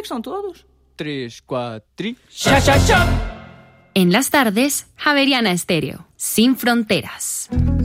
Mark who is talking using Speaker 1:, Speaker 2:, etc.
Speaker 1: son todos.
Speaker 2: 3, 4...
Speaker 1: ¡Cha, cha, cha!
Speaker 3: En las tardes, Javeriana Estéreo, sin fronteras.